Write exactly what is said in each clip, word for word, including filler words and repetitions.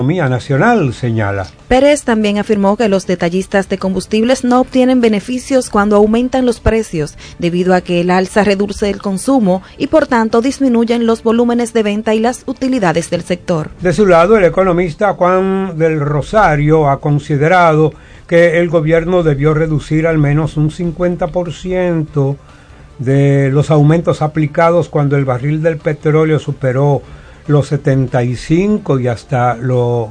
economía nacional, señala. Pérez también afirmó que los detallistas de combustibles no obtienen beneficios cuando aumentan los precios, debido a que el alza reduce el consumo y por tanto disminuyen los volúmenes de venta y las utilidades del sector. De su lado, el economista Juan del Rosario ha considerado que el gobierno debió reducir al menos un cincuenta por ciento de los aumentos aplicados cuando el barril del petróleo superó los setenta y cinco y hasta los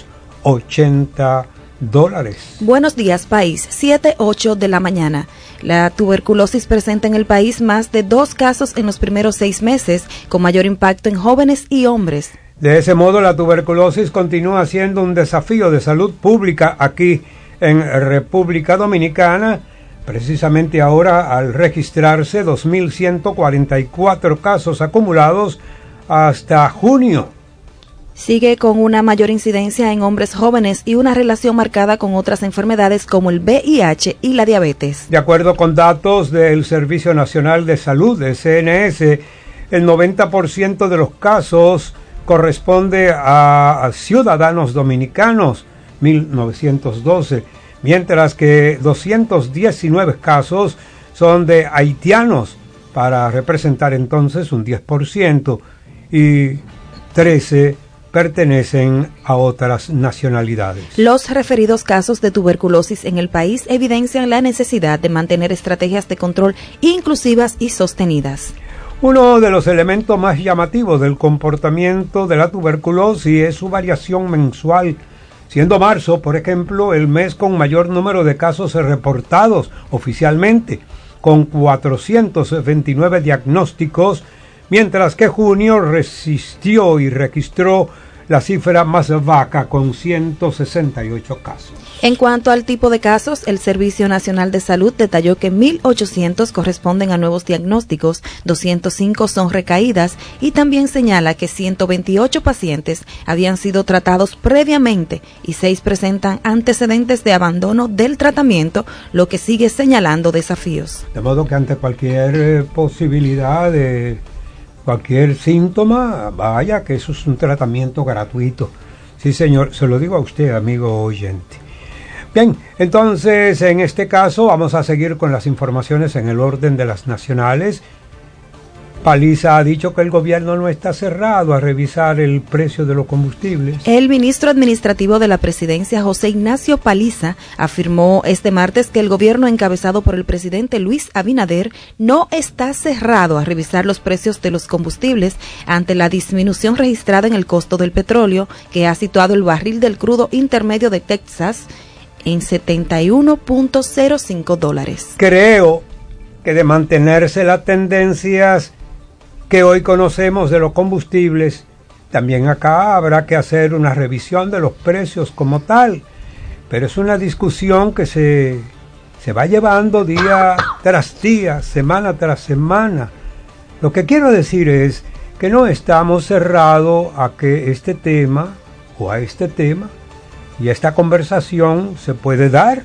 ochenta dólares. Buenos días, país. siete ocho de la mañana. La tuberculosis presenta en el país más de dos casos en los primeros seis meses, con mayor impacto en jóvenes y hombres. De ese modo, la tuberculosis continúa siendo un desafío de salud pública aquí en República Dominicana, precisamente ahora al registrarse dos mil ciento cuarenta y cuatro casos acumulados hasta junio. Sigue con una mayor incidencia en hombres jóvenes y una relación marcada con otras enfermedades como el V I H y la diabetes. De acuerdo con datos del Servicio Nacional de Salud, de C N S, el noventa por ciento de los casos corresponde a, a ciudadanos dominicanos, mil novecientos doce, mientras que doscientos diecinueve casos son de haitianos, para representar entonces un diez por ciento, y trece pertenecen a otras nacionalidades. Los referidos casos de tuberculosis en el país evidencian la necesidad de mantener estrategias de control inclusivas y sostenidas. Uno de los elementos más llamativos del comportamiento de la tuberculosis es su variación mensual, siendo marzo, por ejemplo, el mes con mayor número de casos reportados oficialmente, con cuatrocientos veintinueve diagnósticos, mientras que junio resistió y registró la cifra más baja con ciento sesenta y ocho casos. En cuanto al tipo de casos, el Servicio Nacional de Salud detalló que mil ochocientos corresponden a nuevos diagnósticos, doscientos cinco son recaídas y también señala que ciento veintiocho pacientes habían sido tratados previamente y seis presentan antecedentes de abandono del tratamiento, lo que sigue señalando desafíos. De modo que ante cualquier eh, posibilidad de cualquier síntoma, vaya que eso es un tratamiento gratuito. Sí, señor, se lo digo a usted, amigo oyente. Bien, entonces en este caso vamos a seguir con las informaciones en el orden de las nacionales. Paliza ha dicho que el gobierno no está cerrado a revisar el precio de los combustibles. El ministro administrativo de la presidencia, José Ignacio Paliza, afirmó este martes que el gobierno encabezado por el presidente Luis Abinader no está cerrado a revisar los precios de los combustibles ante la disminución registrada en el costo del petróleo, que ha situado el barril del crudo intermedio de Texas en setenta y uno punto cero cinco dólares. Creo que de mantenerse las tendencias que hoy conocemos de los combustibles, también acá habrá que hacer una revisión de los precios como tal, pero es una discusión que se, se va llevando día tras día, semana tras semana. Lo que quiero decir es que no estamos cerrados a que este tema o a este tema y esta conversación se puede dar,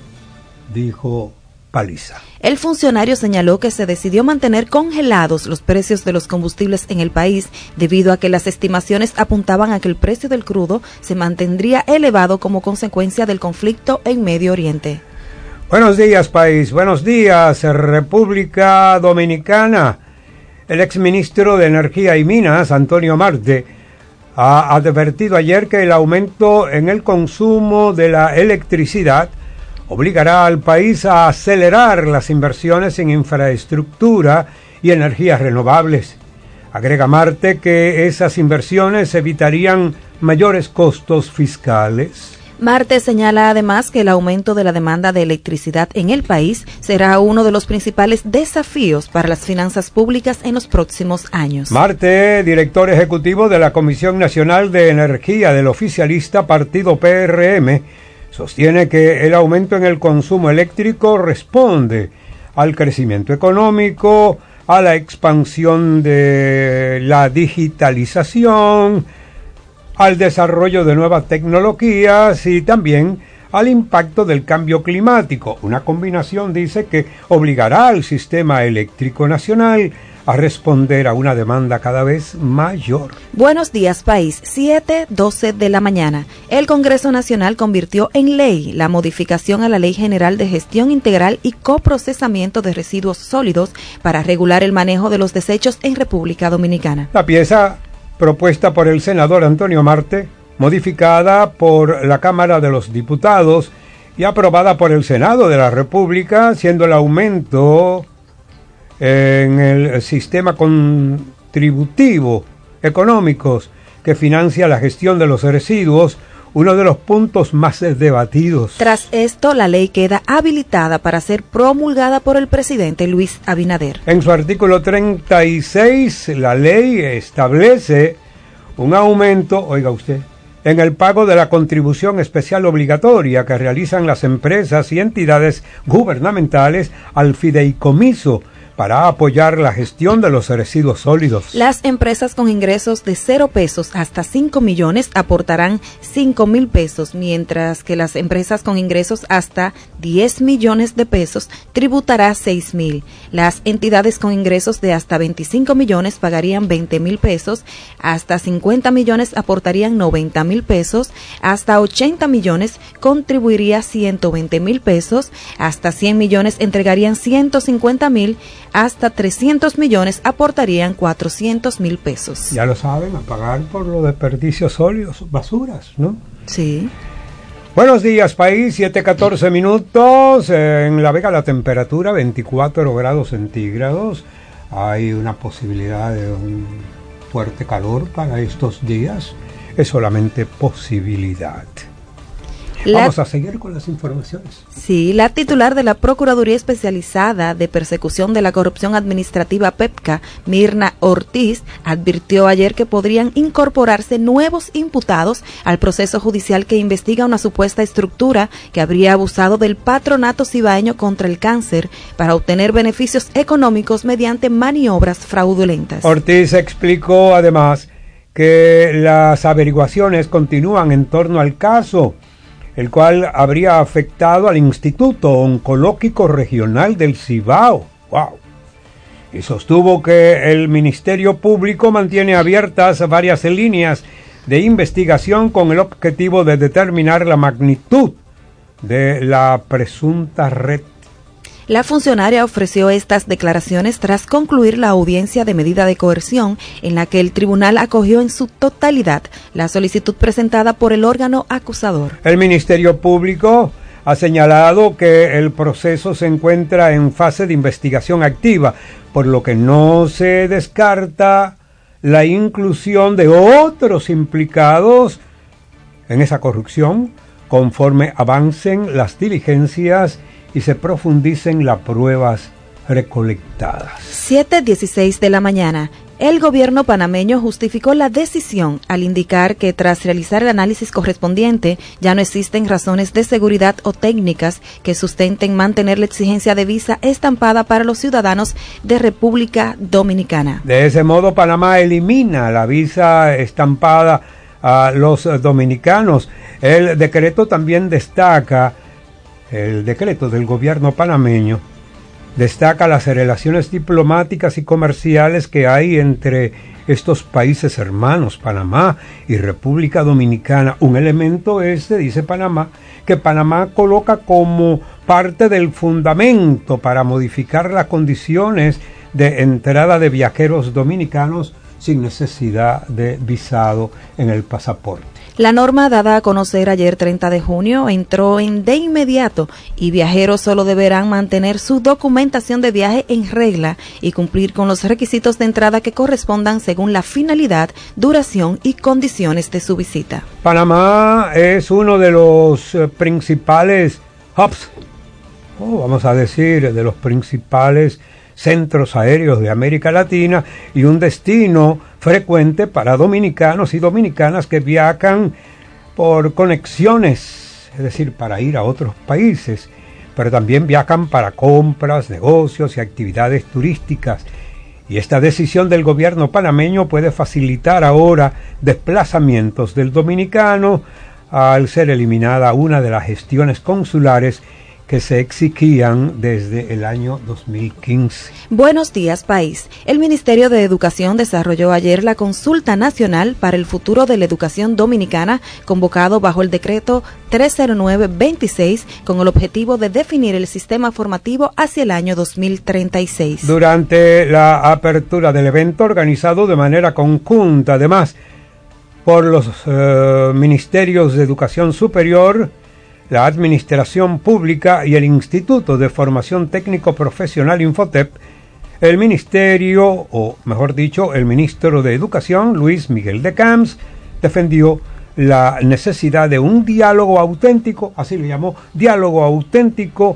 dijo Paliza. El funcionario señaló que se decidió mantener congelados los precios de los combustibles en el país debido a que las estimaciones apuntaban a que el precio del crudo se mantendría elevado como consecuencia del conflicto en Medio Oriente. Buenos días, país. Buenos días, República Dominicana. El exministro de Energía y Minas, Antonio Marte, ha advertido ayer que el aumento en el consumo de la electricidad obligará al país a acelerar las inversiones en infraestructura y energías renovables. Agrega Marte que esas inversiones evitarían mayores costos fiscales. Marte señala además que el aumento de la demanda de electricidad en el país será uno de los principales desafíos para las finanzas públicas en los próximos años. Marte, director ejecutivo de la Comisión Nacional de Energía del oficialista Partido P R M, sostiene que el aumento en el consumo eléctrico responde al crecimiento económico, a la expansión de la digitalización, al desarrollo de nuevas tecnologías y también al impacto del cambio climático. Una combinación, dice, que obligará al sistema eléctrico nacional a responder a una demanda cada vez mayor. Buenos días, país. siete doce de la mañana. El Congreso Nacional convirtió en ley la modificación a la Ley General de Gestión Integral y Coprocesamiento de Residuos Sólidos para regular el manejo de los desechos en República Dominicana. La pieza, propuesta por el senador Antonio Marte, modificada por la Cámara de los Diputados y aprobada por el Senado de la República, siendo el aumento en el sistema contributivo económicos que financia la gestión de los residuos, uno de los puntos más debatidos. Tras esto, la ley queda habilitada para ser promulgada por el presidente Luis Abinader. En su artículo treinta y seis, la ley establece un aumento, oiga usted, en el pago de la contribución especial obligatoria que realizan las empresas y entidades gubernamentales al fideicomiso para apoyar la gestión de los residuos sólidos. Las empresas con ingresos de cero pesos hasta cinco millones aportarán cinco mil pesos, mientras que las empresas con ingresos hasta diez millones de pesos tributará seis mil. Las entidades con ingresos de hasta veinticinco millones pagarían veinte mil pesos, hasta cincuenta millones aportarían noventa mil pesos, hasta ochenta millones contribuiría ciento veinte mil pesos, hasta cien millones entregarían ciento cincuenta mil, hasta trescientos millones aportarían cuatrocientos mil pesos. Ya lo saben, a pagar por los desperdicios sólidos, basuras, ¿no? Sí. Buenos días, país, siete catorce minutos. En La Vega la temperatura veinticuatro grados centígrados. Hay una posibilidad de un fuerte calor para estos días. Es solamente posibilidad. La, Vamos a seguir con las informaciones. Sí, la titular de la Procuraduría Especializada de Persecución de la Corrupción Administrativa PEPCA, Mirna Ortiz, advirtió ayer que podrían incorporarse nuevos imputados al proceso judicial que investiga una supuesta estructura que habría abusado del Patronato Cibaeño contra el Cáncer para obtener beneficios económicos mediante maniobras fraudulentas. Ortiz explicó además que las averiguaciones continúan en torno al caso, el cual habría afectado al Instituto Oncológico Regional del Cibao. ¡Wow! Y sostuvo que el Ministerio Público mantiene abiertas varias líneas de investigación con el objetivo de determinar la magnitud de la presunta red. La funcionaria ofreció estas declaraciones tras concluir la audiencia de medida de coerción en la que el tribunal acogió en su totalidad la solicitud presentada por el órgano acusador. El Ministerio Público ha señalado que el proceso se encuentra en fase de investigación activa, por lo que no se descarta la inclusión de otros implicados en esa corrupción conforme avancen las diligencias y se profundicen las pruebas recolectadas. siete dieciséis de la mañana. El gobierno panameño justificó la decisión al indicar que tras realizar el análisis correspondiente ya no existen razones de seguridad o técnicas que sustenten mantener la exigencia de visa estampada para los ciudadanos de República Dominicana. De ese modo, Panamá elimina la visa estampada a los dominicanos. El decreto también destaca El decreto del gobierno panameño destaca las relaciones diplomáticas y comerciales que hay entre estos países hermanos, Panamá y República Dominicana. Un elemento este, dice Panamá, que Panamá coloca como parte del fundamento para modificar las condiciones de entrada de viajeros dominicanos sin necesidad de visado en el pasaporte. La norma dada a conocer ayer treinta de junio entró en de inmediato y viajeros solo deberán mantener su documentación de viaje en regla y cumplir con los requisitos de entrada que correspondan según la finalidad, duración y condiciones de su visita. Panamá es uno de los principales hubs, oh, vamos a decir, de los principales centros aéreos de América Latina y un destino frecuente para dominicanos y dominicanas que viajan por conexiones, es decir, para ir a otros países, pero también viajan para compras, negocios y actividades turísticas. Y esta decisión del gobierno panameño puede facilitar ahora desplazamientos del dominicano al ser eliminada una de las gestiones consulares que se exigían desde el año dos mil quince. Buenos días, país. El Ministerio de Educación desarrolló ayer la Consulta Nacional para el Futuro de la Educación Dominicana, convocado bajo el decreto trescientos nueve veintiséis, con el objetivo de definir el sistema formativo hacia el año dos mil treinta y seis. Durante la apertura del evento, organizado de manera conjunta, además, por los eh, Ministerios de Educación Superior, la Administración Pública y el Instituto de Formación Técnico Profesional Infotep, el Ministerio, o mejor dicho, el Ministro de Educación, Luis Miguel de Camps, defendió la necesidad de un diálogo auténtico, así lo llamó, diálogo auténtico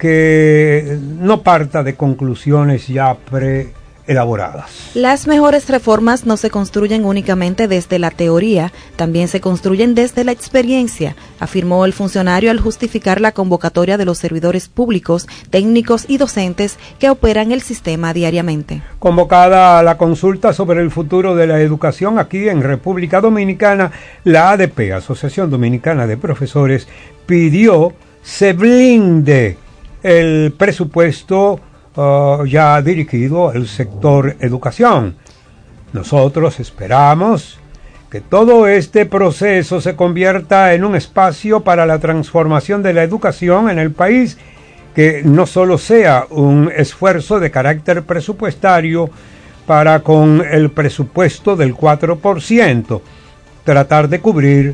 que no parta de conclusiones ya pre elaboradas. Las mejores reformas no se construyen únicamente desde la teoría, también se construyen desde la experiencia, afirmó el funcionario al justificar la convocatoria de los servidores públicos, técnicos y docentes que operan el sistema diariamente. Convocada a la consulta sobre el futuro de la educación aquí en República Dominicana, la A D P, Asociación Dominicana de Profesores, pidió se blinde el presupuesto Uh, ya dirigido al sector educación. Nosotros esperamos que todo este proceso se convierta en un espacio para la transformación de la educación en el país, que no solo sea un esfuerzo de carácter presupuestario para, con el presupuesto del cuatro por ciento, tratar de cubrir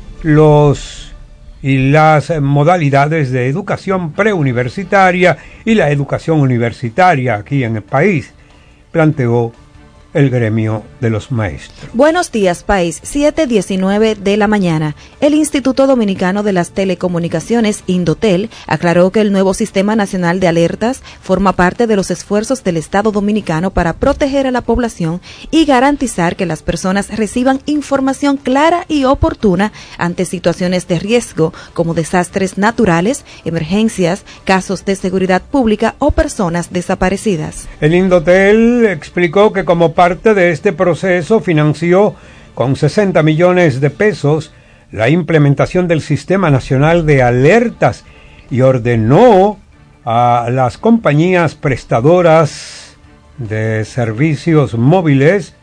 los y las modalidades de educación preuniversitaria y la educación universitaria aquí en el país, planteó el gremio de los maestros. Buenos días, país. siete diecinueve de la mañana. El Instituto Dominicano de las Telecomunicaciones, Indotel, aclaró que el nuevo Sistema Nacional de Alertas forma parte de los esfuerzos del Estado Dominicano para proteger a la población y garantizar que las personas reciban información clara y oportuna ante situaciones de riesgo como desastres naturales, emergencias, casos de seguridad pública o personas desaparecidas. El Indotel explicó que como parte de este proceso financió con sesenta millones de pesos la implementación del Sistema Nacional de Alertas y ordenó a las compañías prestadoras de servicios móviles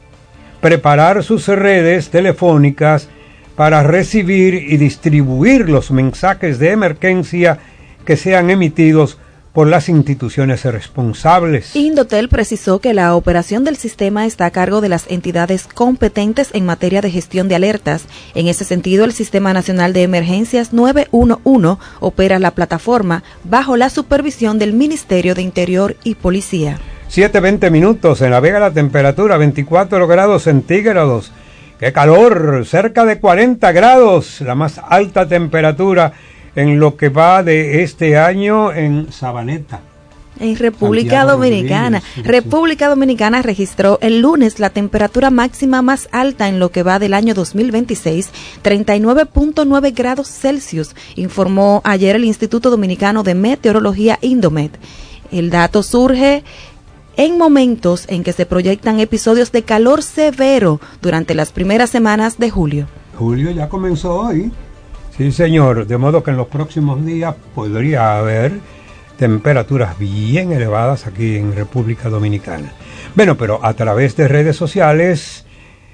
preparar sus redes telefónicas para recibir y distribuir los mensajes de emergencia que sean emitidos por las instituciones responsables. Indotel precisó que la operación del sistema está a cargo de las entidades competentes en materia de gestión de alertas. En ese sentido, el Sistema Nacional de Emergencias nueve uno uno opera la plataforma bajo la supervisión del Ministerio de Interior y Policía. siete veinte minutos, en La Vega la temperatura veinticuatro grados centígrados. ¡Qué calor! Cerca de cuarenta grados, la más alta temperatura en lo que va de este año en Sabaneta. En República Dominicana. República Dominicana registró el lunes la temperatura máxima más alta en lo que va del año dos mil veintiséis, treinta y nueve punto nueve grados Celsius, informó ayer el Instituto Dominicano de Meteorología Indomet. El dato surge en momentos en que se proyectan episodios de calor severo durante las primeras semanas de julio. Julio ya comenzó hoy. Sí, señor, de modo que en los próximos días podría haber temperaturas bien elevadas aquí en República Dominicana. Bueno, pero a través de redes sociales,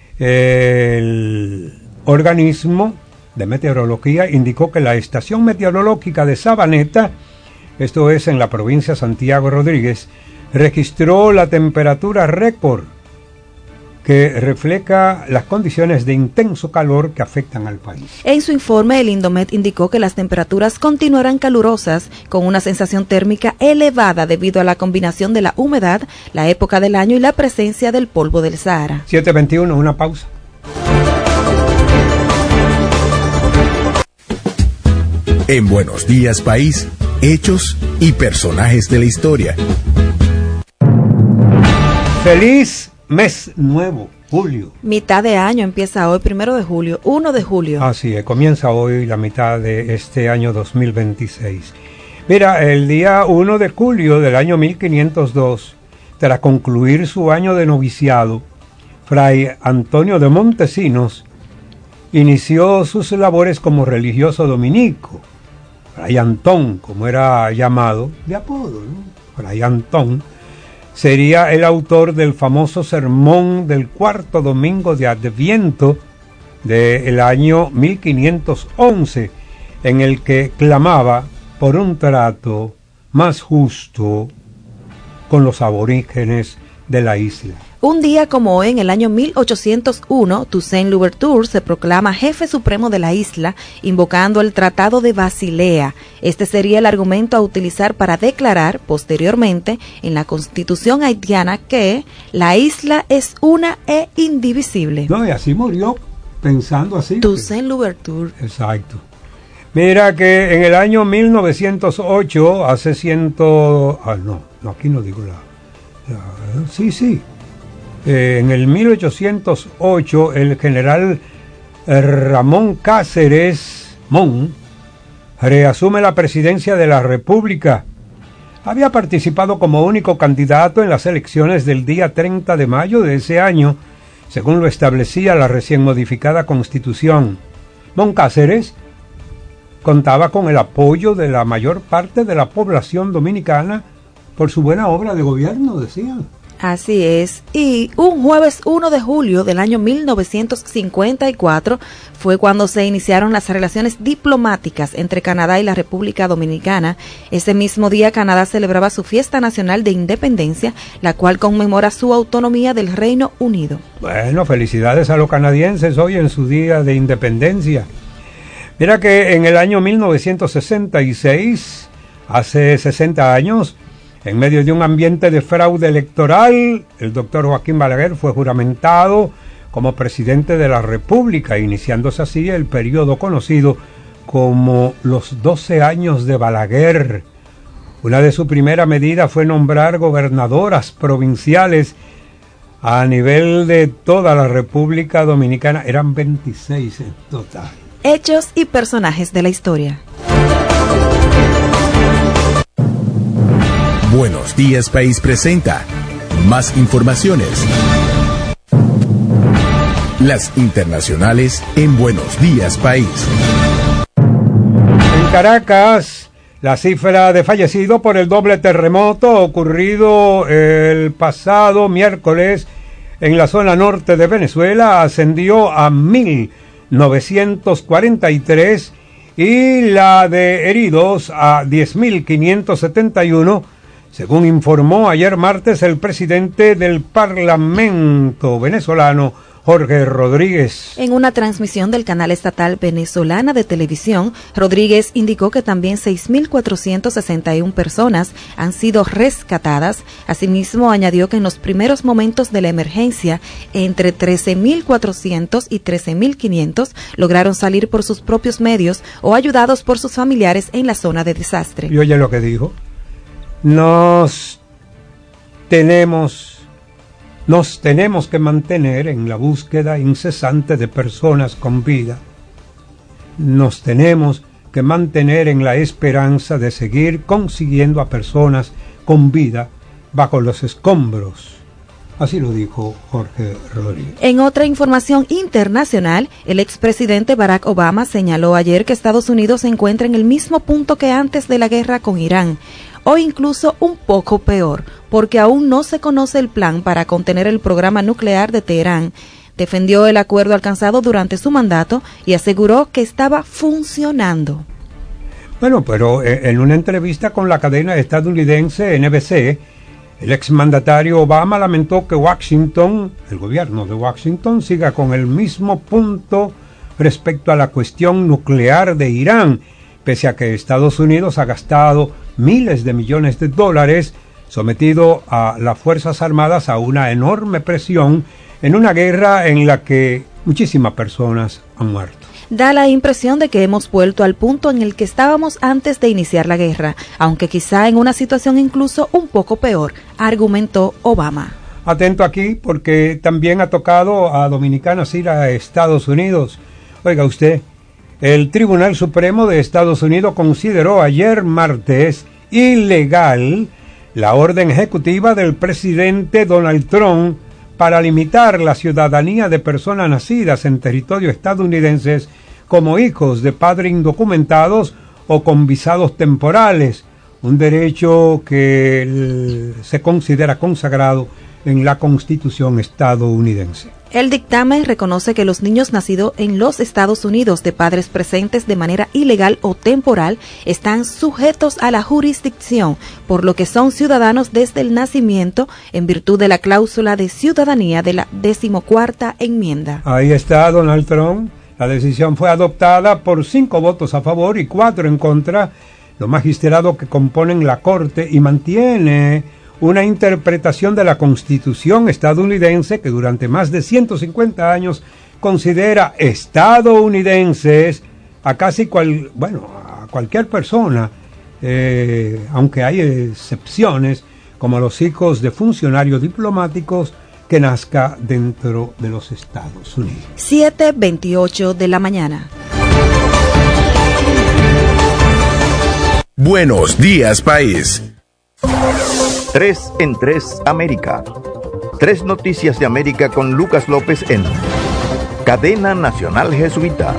el organismo de meteorología indicó que la estación meteorológica de Sabaneta, esto es en la provincia de Santiago Rodríguez, registró la temperatura récord que refleja las condiciones de intenso calor que afectan al país. En su informe, el Indomet indicó que las temperaturas continuarán calurosas, con una sensación térmica elevada debido a la combinación de la humedad, la época del año y la presencia del polvo del Sahara. siete veintiuno, una pausa. En Buenos Días, País, hechos y personajes de la historia. Feliz mes nuevo, julio. Mitad de año empieza hoy, primero de julio, uno de julio. Así es, comienza hoy la mitad de este año dos mil veintiséis. Mira, el día uno de julio del año mil quinientos dos, tras concluir su año de noviciado, Fray Antonio de Montesinos inició sus labores como religioso dominico. Fray Antón, como era llamado, de apodo, ¿no? Fray Antón, sería el autor del famoso sermón del cuarto domingo de Adviento del año mil quinientos once, en el que clamaba por un trato más justo con los aborígenes de la isla. Un día como hoy, en el año mil ochocientos uno, Toussaint Louverture se proclama jefe supremo de la isla, invocando el Tratado de Basilea. Este sería el argumento a utilizar para declarar, posteriormente, en la Constitución haitiana que la isla es una e indivisible. No, y así murió, pensando así. Toussaint Louverture. Exacto. Mira que en el año mil novecientos ocho, hace ciento... Ah, no, no, aquí no digo la... la sí, sí. Eh, en el mil ochocientos ocho, el general eh, Ramón Cáceres Mon reasume la presidencia de la República. Había participado como único candidato en las elecciones del día treinta de mayo de ese año, según lo establecía la recién modificada Constitución. Mon Cáceres contaba con el apoyo de la mayor parte de la población dominicana por su buena obra de gobierno, decían. Así es, y un jueves uno de julio del año mil novecientos cincuenta y cuatro fue cuando se iniciaron las relaciones diplomáticas entre Canadá y la República Dominicana. Ese mismo día Canadá celebraba su fiesta nacional de independencia, la cual conmemora su autonomía del Reino Unido. Bueno, felicidades a los canadienses hoy en su día de independencia. Mira que en el año mil novecientos sesenta y seis, hace sesenta años, en medio de un ambiente de fraude electoral, el doctor Joaquín Balaguer fue juramentado como presidente de la República, iniciándose así el periodo conocido como los doce años de Balaguer. Una de sus primeras medidas fue nombrar gobernadoras provinciales a nivel de toda la República Dominicana. Eran veintiséis en total. Hechos y personajes de la historia. Buenos Días País presenta más informaciones. Las internacionales en Buenos Días País. En Caracas, la cifra de fallecidos por el doble terremoto ocurrido el pasado miércoles en la zona norte de Venezuela ascendió a mil novecientos cuarenta y tres y la de heridos a diez mil quinientos setenta y uno, según informó ayer martes el presidente del Parlamento venezolano, Jorge Rodríguez. En una transmisión del canal estatal venezolana de televisión, Rodríguez indicó que también seis mil cuatrocientas sesenta y una personas han sido rescatadas. Asimismo, añadió que en los primeros momentos de la emergencia, entre trece mil cuatrocientos y trece mil quinientos lograron salir por sus propios medios o ayudados por sus familiares en la zona de desastre. Y oye lo que dijo. Nos tenemos... Nos tenemos que mantener en la búsqueda incesante de personas con vida. Nos tenemos que mantener en la esperanza de seguir consiguiendo a personas con vida bajo los escombros. Así lo dijo Jorge Rodríguez. En otra información internacional, el expresidente Barack Obama señaló ayer que Estados Unidos se encuentra en el mismo punto que antes de la guerra con Irán, o incluso un poco peor, porque aún no se conoce el plan para contener el programa nuclear de Teherán. Defendió el acuerdo alcanzado durante su mandato y aseguró que estaba funcionando. Bueno, pero en una entrevista con la cadena estadounidense N B C, el exmandatario Obama lamentó que Washington, el gobierno de Washington, siga con el mismo punto respecto a la cuestión nuclear de Irán, pese a que Estados Unidos ha gastado miles de millones de dólares, sometido a las Fuerzas Armadas a una enorme presión en una guerra en la que muchísimas personas han muerto. Da la impresión de que hemos vuelto al punto en el que estábamos antes de iniciar la guerra, aunque quizá en una situación incluso un poco peor, argumentó Obama. Atento aquí, porque también ha tocado a dominicanos ir a Estados Unidos. Oiga usted, el Tribunal Supremo de Estados Unidos consideró ayer martes ilegal la orden ejecutiva del presidente Donald Trump para limitar la ciudadanía de personas nacidas en territorio estadounidenses como hijos de padres indocumentados o con visados temporales, un derecho que el, se considera consagrado en la Constitución estadounidense. El dictamen reconoce que los niños nacidos en los Estados Unidos de padres presentes de manera ilegal o temporal están sujetos a la jurisdicción, por lo que son ciudadanos desde el nacimiento en virtud de la cláusula de ciudadanía de la decimocuarta enmienda. Ahí está Donald Trump. La decisión fue adoptada por cinco votos a favor y cuatro en contra. Los magistrados que componen la Corte y mantiene una interpretación de la Constitución estadounidense que durante más de ciento cincuenta años considera estadounidenses a casi cual, bueno, a cualquier persona, eh, aunque hay excepciones, como los hijos de funcionarios diplomáticos que nazca dentro de los Estados Unidos. siete veintiocho de la mañana. Buenos días, país. Tres en Tres América. Tres noticias de América con Lucas López en Cadena Nacional Jesuita.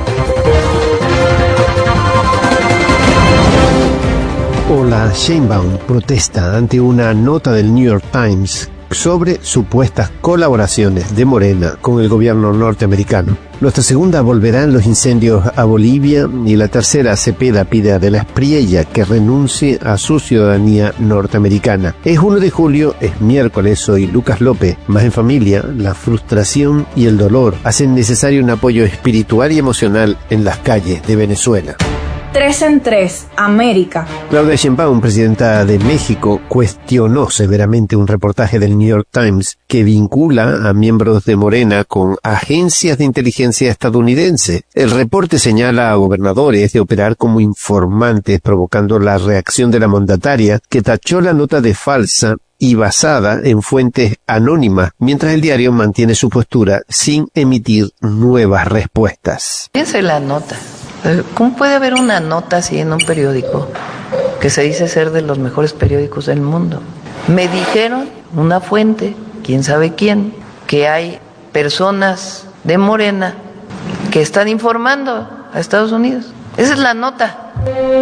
Hola, Sheinbaum protesta ante una nota del New York Times sobre supuestas colaboraciones de Morena con el gobierno norteamericano. Nuestra segunda, volverán los incendios a Bolivia, y la tercera, Cepeda pide a De la Espriella que renuncie a su ciudadanía norteamericana. Es uno de julio, es miércoles, soy Lucas López. Más en familia, la frustración y el dolor hacen necesario un apoyo espiritual y emocional en las calles de Venezuela. Tres en Tres América. Claudia Sheinbaum, presidenta de México, cuestionó severamente un reportaje del New York Times que vincula a miembros de Morena con agencias de inteligencia estadounidense. El reporte señala a gobernadores de operar como informantes, provocando la reacción de la mandataria, que tachó la nota de falsa y basada en fuentes anónimas, mientras el diario mantiene su postura sin emitir nuevas respuestas. Esa es la nota. ¿Cómo puede haber una nota así en un periódico que se dice ser de los mejores periódicos del mundo? Me dijeron, una fuente, quién sabe quién, que hay personas de Morena que están informando a Estados Unidos. Esa es la nota.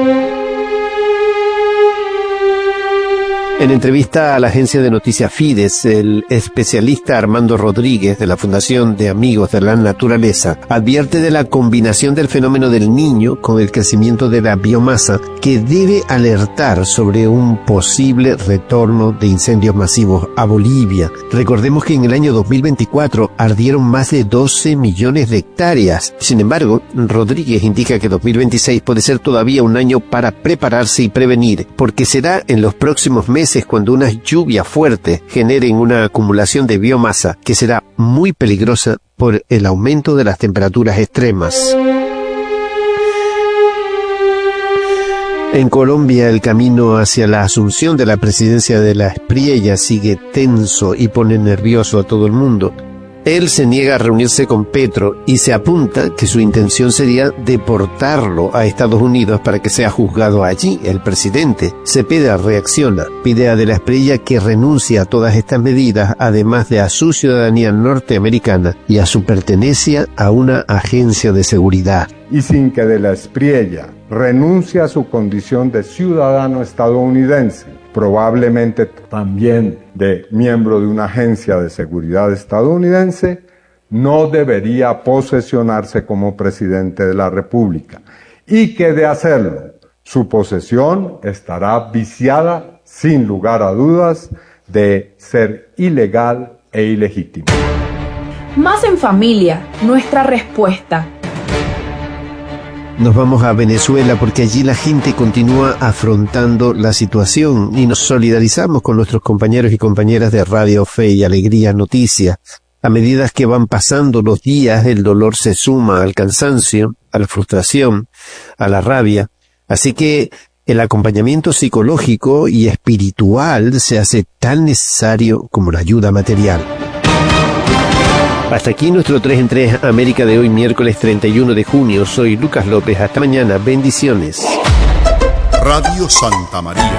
En entrevista a la agencia de noticias Fides, el especialista Armando Rodríguez de la Fundación de Amigos de la Naturaleza advierte de la combinación del fenómeno del Niño con el crecimiento de la biomasa, que debe alertar sobre un posible retorno de incendios masivos a Bolivia. Recordemos que en el año dos mil veinticuatro ardieron más de doce millones de hectáreas. Sin embargo, Rodríguez indica que dos mil veintiséis puede ser todavía un año para prepararse y prevenir, porque será en los próximos meses cuando unas lluvias fuertes generen una acumulación de biomasa que será muy peligrosa por el aumento de las temperaturas extremas. En Colombia, el camino hacia la asunción de la presidencia de la Espriella sigue tenso y pone nervioso a todo el mundo. Él se niega a reunirse con Petro y se apunta que su intención sería deportarlo a Estados Unidos para que sea juzgado allí. El presidente Cepeda reacciona, pide a De la Espriella que renuncie a todas estas medidas, además de a su ciudadanía norteamericana y a su pertenencia a una agencia de seguridad. Y sin que De la Espriella renuncie a su condición de ciudadano estadounidense, probablemente también de miembro de una agencia de seguridad estadounidense, no debería posesionarse como presidente de la República, y que de hacerlo, su posesión estará viciada, sin lugar a dudas, de ser ilegal e ilegítima. Más en familia, nuestra respuesta. Nos vamos a Venezuela porque allí la gente continúa afrontando la situación y nos solidarizamos con nuestros compañeros y compañeras de Radio Fe y Alegría Noticias. A medida que van pasando los días, el dolor se suma al cansancio, a la frustración, a la rabia. Así que el acompañamiento psicológico y espiritual se hace tan necesario como la ayuda material. Hasta aquí nuestro tres en tres América de hoy, miércoles treinta y uno de junio. Soy Lucas López. Hasta mañana. Bendiciones. Radio Santa María,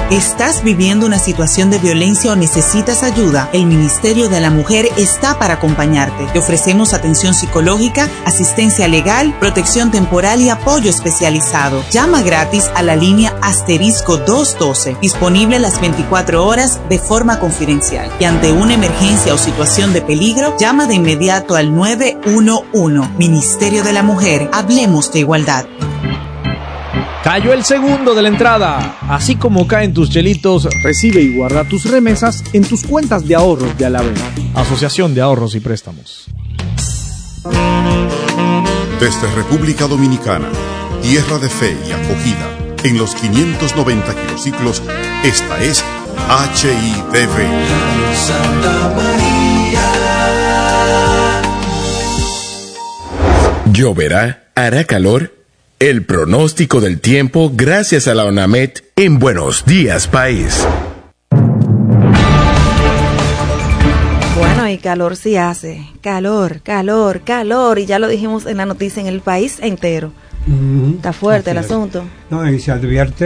¿Estás viviendo una situación de violencia o necesitas ayuda? El Ministerio de la Mujer está para acompañarte. Te ofrecemos atención psicológica, asistencia legal, protección temporal y apoyo especializado. Llama gratis a la línea asterisco doscientos doce, disponible las veinticuatro horas de forma confidencial. Y ante una emergencia o situación de peligro, llama de inmediato al nueve uno uno. Ministerio de la Mujer, hablemos de igualdad. Cayó el segundo de la entrada. Así como caen tus chelitos, recibe y guarda tus remesas en tus cuentas de ahorros de Alavega. Asociación de Ahorros y Préstamos. Desde República Dominicana, tierra de fe y acogida, en los quinientos noventa kilociclos, esta es H I D V. Santa María. ¿Lloverá? ¿Hará calor? El pronóstico del tiempo gracias a la ONAMED en Buenos Días País. Bueno, y calor sí hace. Calor, calor, calor. Y ya lo dijimos en la noticia, en el país entero. Mm-hmm. Está fuerte el asunto. No, y se advierte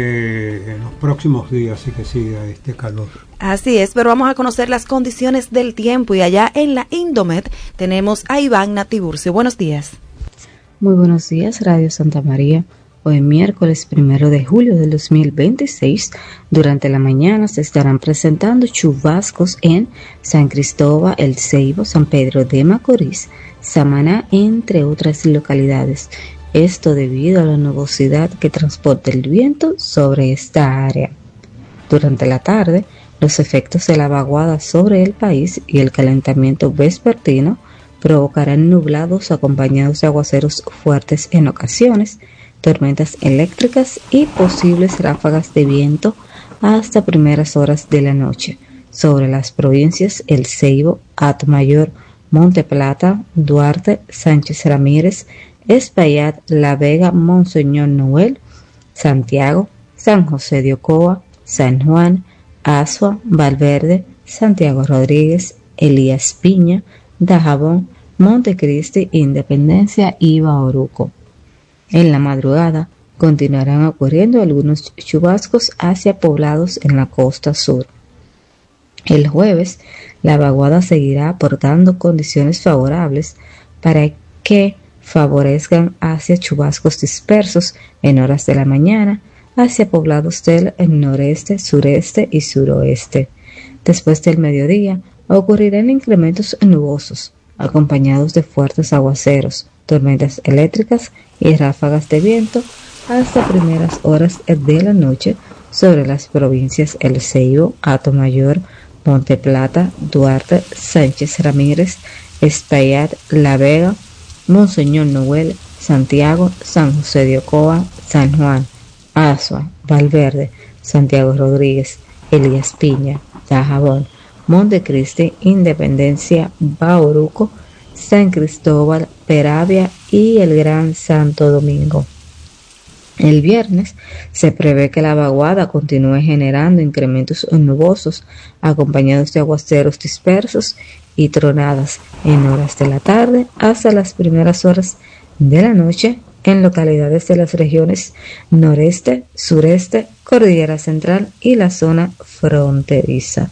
de en los próximos días sí que siga este calor. Así es, pero vamos a conocer las condiciones del tiempo. Y allá en la Indomet tenemos a Iván Tiburcio. Buenos días. Muy buenos días, Radio Santa María. Hoy miércoles primero de julio del dos mil veintiséis, durante la mañana se estarán presentando chubascos en San Cristóbal, El Ceibo, San Pedro de Macorís, Samaná, entre otras localidades. Esto debido a la nubosidad que transporta el viento sobre esta área. Durante la tarde, los efectos de la vaguada sobre el país y el calentamiento vespertino provocarán nublados acompañados de aguaceros fuertes en ocasiones, tormentas eléctricas y posibles ráfagas de viento hasta primeras horas de la noche sobre las provincias El Ceibo, Atomayor, Monte Plata, Duarte, Sánchez Ramírez, Espaillat, La Vega, Monseñor Noel, Santiago, San José de Ocoa, San Juan, Azua, Valverde, Santiago Rodríguez, Elías Piña, Dajabón, Montecristi, Independencia y Bauruco. En la madrugada continuarán ocurriendo algunos chubascos hacia poblados en la costa sur. El jueves, la vaguada seguirá aportando condiciones favorables para que favorezcan hacia chubascos dispersos en horas de la mañana hacia poblados del noreste, sureste y suroeste. Después del mediodía ocurrirán incrementos nubosos acompañados de fuertes aguaceros, tormentas eléctricas y ráfagas de viento hasta primeras horas de la noche sobre las provincias El Ceibo, Atomayor, Monte Plata, Duarte, Sánchez Ramírez, Espaillat, La Vega, Monseñor Noel, Santiago, San José de Ocoa, San Juan, Azua, Valverde, Santiago Rodríguez, Elías Piña, Dajabón, Montecristi, Independencia, Bauruco, San Cristóbal, Peravia y el Gran Santo Domingo. El viernes se prevé que la vaguada continúe generando incrementos nubosos acompañados de aguaceros dispersos y tronadas en horas de la tarde hasta las primeras horas de la noche en localidades de las regiones noreste, sureste, Cordillera Central y la zona fronteriza.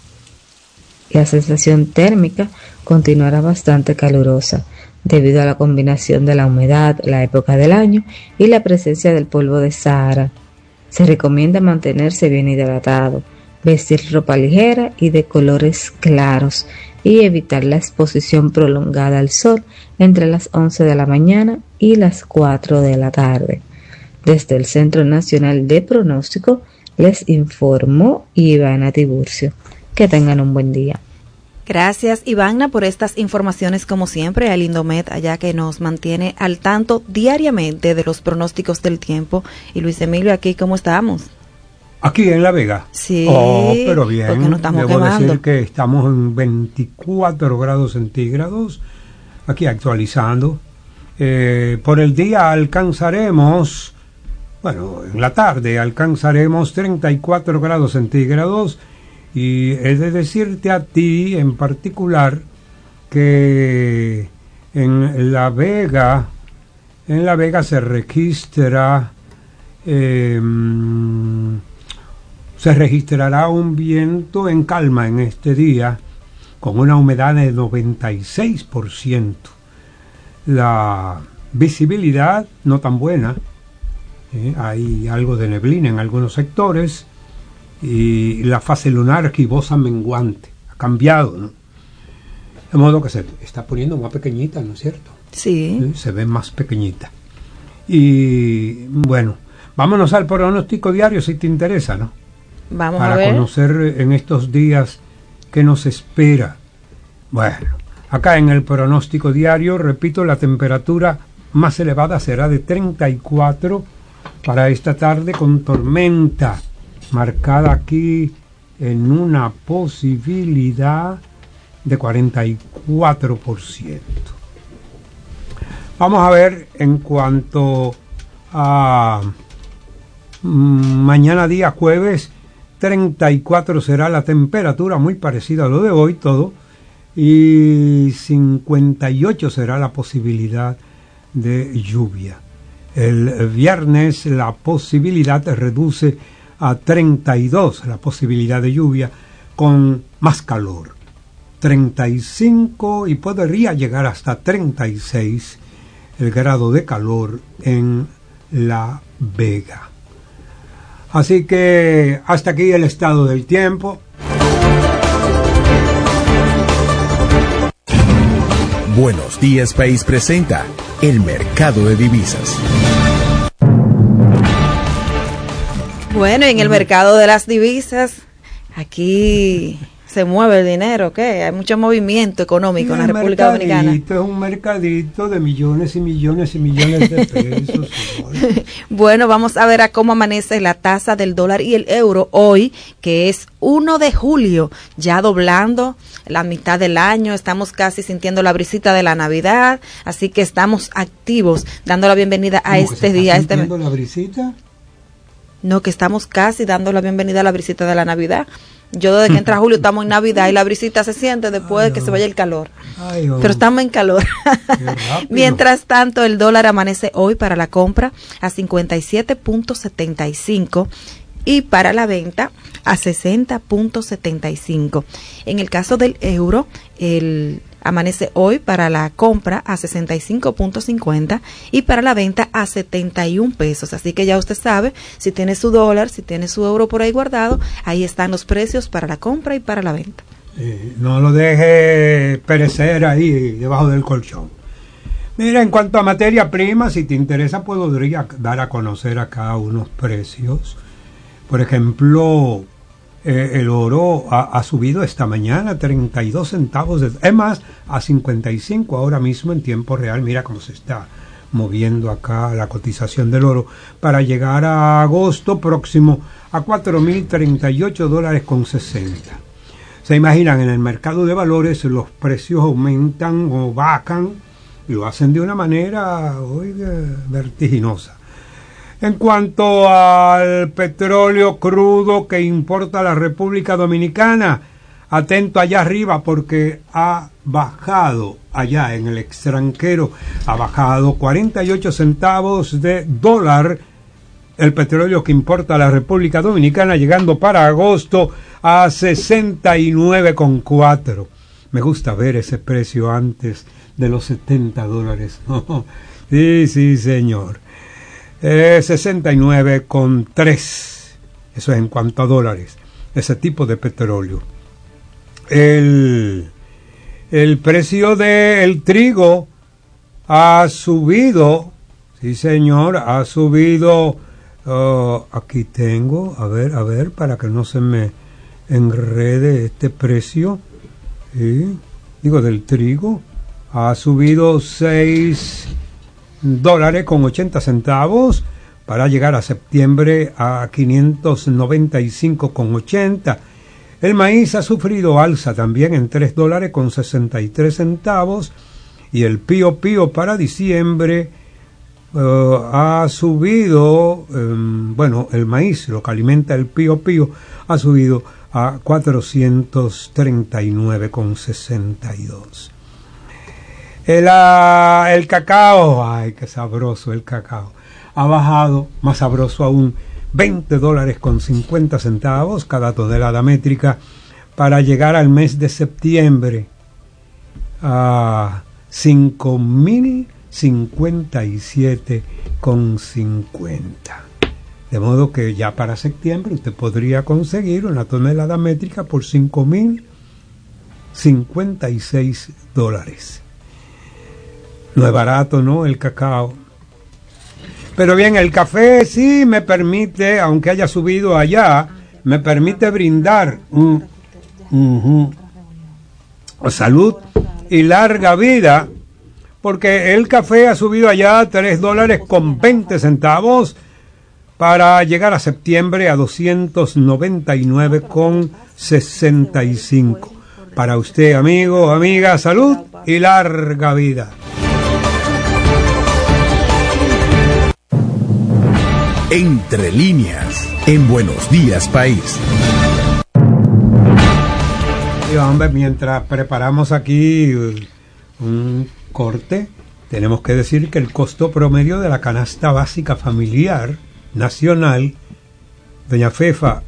La sensación térmica continuará bastante calurosa debido a la combinación de la humedad, la época del año y la presencia del polvo de Sahara. Se recomienda mantenerse bien hidratado, vestir ropa ligera y de colores claros y evitar la exposición prolongada al sol entre las once de la mañana y las cuatro de la tarde. Desde el Centro Nacional de Pronóstico les informó Ivana Tiburcio. Que tengan un buen día. Gracias, Ivana, por estas informaciones, como siempre, al Indomet, allá que nos mantiene al tanto diariamente de los pronósticos del tiempo. Y Luis Emilio, aquí, ¿cómo estamos? Aquí en La Vega. Sí. Oh, pero bien. Porque nos estamos Debo quemando. decir que estamos en veinticuatro grados centígrados, aquí actualizando. Eh, por el día alcanzaremos, bueno, en la tarde alcanzaremos treinta y cuatro grados centígrados. Y he de decirte a ti en particular que en La Vega, en La Vega se registra eh, Se registrará un viento en calma en este día, con una humedad de noventa y seis por ciento. La visibilidad no tan buena, ¿eh? Hay algo de neblina en algunos sectores, y la fase lunar gibosa menguante. Ha cambiado, ¿no? De modo que se está poniendo más pequeñita, ¿no es cierto? Sí. ¿Eh? Se ve más pequeñita. Y bueno, vámonos al pronóstico diario si te interesa, ¿no? Vamos Para a ver. conocer en estos días qué nos espera. Bueno, acá en el pronóstico diario, repito, la temperatura más elevada será de treinta y cuatro para esta tarde, con tormenta marcada aquí en una posibilidad de cuarenta y cuatro por ciento. Vamos a ver en cuanto a mm, mañana día jueves, treinta y cuatro será la temperatura, muy parecida a lo de hoy todo, y cincuenta y ocho será la posibilidad de lluvia. El viernes la posibilidad reduce a treinta y dos la posibilidad de lluvia, con más calor, treinta y cinco, y podría llegar hasta treinta y seis el grado de calor en La Vega. Así que hasta aquí el estado del tiempo. Buenos Días País presenta el mercado de divisas. Bueno, en el mercado de las divisas, aquí se mueve el dinero, ¿qué? Hay mucho movimiento económico en la República Dominicana. Es un mercadito de millones y millones y millones de pesos. Bueno, vamos a ver a cómo amanece la tasa del dólar y el euro hoy, que es uno de julio, ya doblando la mitad del año. Estamos casi sintiendo la brisita de la Navidad, así que estamos activos, dando la bienvenida a este día. ¿Estás sintiendo este... la brisita? No, que estamos casi dando la bienvenida a la brisita de la Navidad. Yo desde que entra julio estamos en Navidad y la brisita se siente después Ay, de que oh. se vaya el calor. Ay, oh. Pero estamos en calor. Mientras tanto, el dólar amanece hoy para la compra a cincuenta y siete punto setenta y cinco y para la venta a sesenta punto setenta y cinco. En el caso del euro, el amanece hoy para la compra a sesenta y cinco punto cincuenta y para la venta a setenta y un pesos. Así que ya usted sabe, si tiene su dólar, si tiene su euro por ahí guardado, ahí están los precios para la compra y para la venta. Eh, no lo deje perecer ahí debajo del colchón. Mira, en cuanto a materia prima, si te interesa, podría dar a conocer acá unos precios. Por ejemplo, Eh, el oro ha, ha subido esta mañana treinta y dos centavos, de, es más, a cincuenta y cinco ahora mismo en tiempo real. Mira cómo se está moviendo acá la cotización del oro, para llegar a agosto próximo a cuatro mil treinta y ocho dólares con sesenta. Se imaginan, en el mercado de valores los precios aumentan o bajan, y lo hacen de una manera, oiga, vertiginosa. En cuanto al petróleo crudo que importa la República Dominicana, atento allá arriba porque ha bajado allá en el extranjero, ha bajado cuarenta y ocho centavos de dólar el petróleo que importa la República Dominicana, llegando para agosto a sesenta y nueve con cuatro. Me gusta ver ese precio antes de los setenta dólares. Sí, sí, señor. Eh, sesenta y nueve con tres, eso es en cuanto a dólares, ese tipo de petróleo. El, el precio del trigo ha subido, sí señor, ha subido, uh, aquí tengo, a ver, a ver, para que no se me enrede este precio, ¿sí? Digo, del trigo, ha subido seis dólares con ochenta centavos para llegar a septiembre a quinientos noventa y cinco con ochenta. El maíz ha sufrido alza también en tres dólares con sesenta y tres centavos, y el pío pío para diciembre uh, ha subido, um, bueno, el maíz, lo que alimenta el pío pío, ha subido a cuatrocientos treinta y nueve con sesenta y dos. El, uh, el cacao, ay, qué sabroso el cacao, ha bajado, más sabroso aún, veinte dólares con cincuenta centavos cada tonelada métrica, para llegar al mes de septiembre a cinco mil cincuenta y siete con cincuenta. De modo que ya para septiembre usted podría conseguir una tonelada métrica por cinco mil cincuenta y seis dólares. No es barato, ¿no?, el cacao. Pero bien, el café sí me permite, aunque haya subido allá, me permite brindar un, uh, uh, salud y larga vida, porque el café ha subido allá tres dólares con veinte centavos para llegar a septiembre a doscientos noventa y nueve con sesenta y cinco. Para usted, amigo, amiga, salud y larga vida. Entre líneas, en Buenos Días País. Y hombre, mientras preparamos aquí un corte, tenemos que decir que el costo promedio de la canasta básica familiar nacional, doña Fefa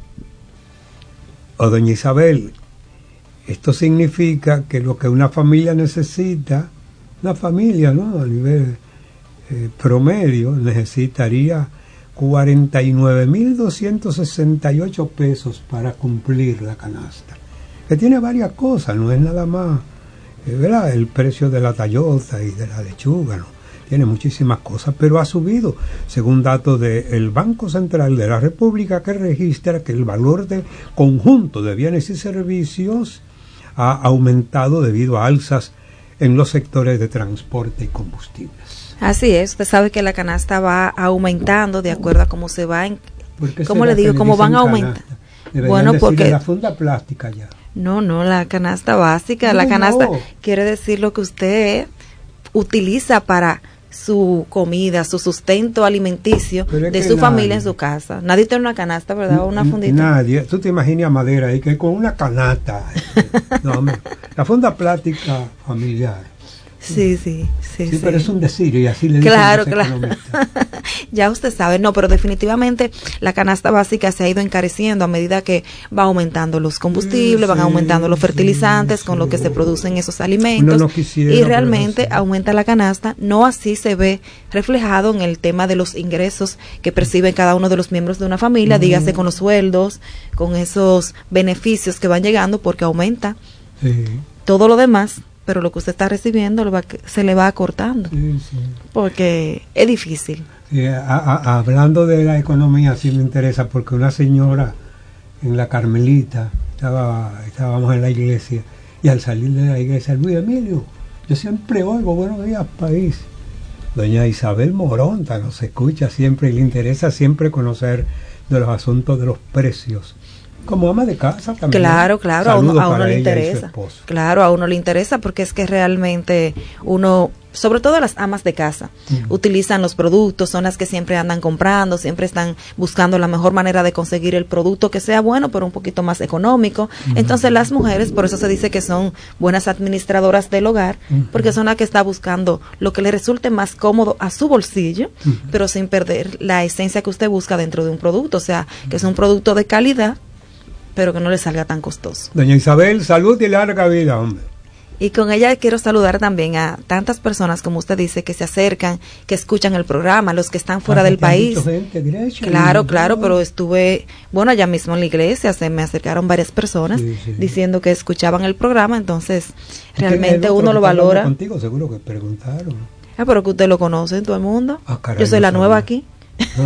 o doña Isabel, esto significa que lo que una familia necesita, una familia, ¿no?, a nivel eh, promedio, necesitaría cuarenta y nueve mil doscientos sesenta y ocho pesos para cumplir la canasta, que tiene varias cosas, no es nada más, eh, ¿verdad?, el precio de la tallota y de la lechuga, ¿no?, tiene muchísimas cosas, pero ha subido, según datos del Banco Central de la República, que registra que el valor del conjunto de bienes y servicios ha aumentado debido a alzas en los sectores de transporte y combustibles. Así es, usted sabe que la canasta va aumentando de acuerdo a cómo se va, en, ¿cómo le digo? ¿Cómo van a aumentar? Bueno, porque la funda plástica ya. No, no, la canasta básica, no, la canasta no. Quiere decir lo que usted utiliza para su comida, su sustento alimenticio de su nadie, familia en su casa. Nadie tiene una canasta, ¿verdad? O una fundita. Nadie. Tú te imaginas madera ahí que con una canasta. No, hombre, la funda plástica familiar. Sí, sí, sí. Sí, sí. Pero es un decir y así le dicen claro, los claro. Ya usted sabe, no, pero definitivamente la canasta básica se ha ido encareciendo a medida que va aumentando los combustibles, sí, van aumentando los fertilizantes sí, con sí. lo que se producen esos alimentos no quisiera, y realmente sí. aumenta la canasta. No así se ve reflejado en el tema de los ingresos que perciben cada uno de los miembros de una familia, mm. dígase con los sueldos, con esos beneficios que van llegando, porque aumenta sí. todo lo demás. Pero lo que usted está recibiendo lo va, se le va acortando, sí, sí. porque es difícil. Sí, a, a, hablando de la economía, sí me interesa, porque una señora en la Carmelita, estaba estábamos en la iglesia, y al salir de la iglesia, Luis Emilio, yo siempre oigo buenos días país. Doña Isabel Moronta nos escucha siempre y le interesa siempre conocer de los asuntos de los precios. Como ama de casa también. Claro, claro, a uno, a uno le interesa. Claro, a uno le interesa porque es que realmente uno, sobre todo las amas de casa, uh-huh. utilizan los productos, son las que siempre andan comprando, siempre están buscando la mejor manera de conseguir el producto que sea bueno, pero un poquito más económico. Uh-huh. Entonces las mujeres, por eso se dice que son buenas administradoras del hogar, uh-huh. porque son las que están buscando lo que le resulte más cómodo a su bolsillo, uh-huh. pero sin perder la esencia que usted busca dentro de un producto, o sea, que es un producto de calidad, pero que no le salga tan costoso. Doña Isabel, salud y larga vida, hombre. Y con ella quiero saludar también a tantas personas, como usted dice, que se acercan, que escuchan el programa, los que están fuera ah, del país. Gente, derecho, claro, claro, pero estuve, bueno, allá mismo en la iglesia, se me acercaron varias personas sí, sí, diciendo que escuchaban el programa, entonces realmente uno lo valora. Contigo seguro que preguntaron. Ah, pero que usted lo conoce en todo el mundo. Ah, caray, yo soy la sabía. nueva aquí. No.